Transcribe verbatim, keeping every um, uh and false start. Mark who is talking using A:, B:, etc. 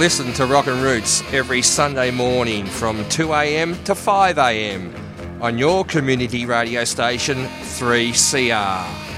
A: Listen to Rock and Roots every Sunday morning from two a m to five a m on your community radio station three C R.